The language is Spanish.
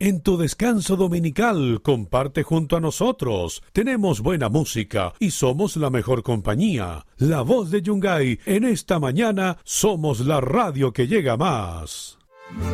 En tu descanso dominical, comparte junto a nosotros. Tenemos buena música y somos la mejor compañía. La Voz de Yungay, en esta mañana, somos la radio que llega más.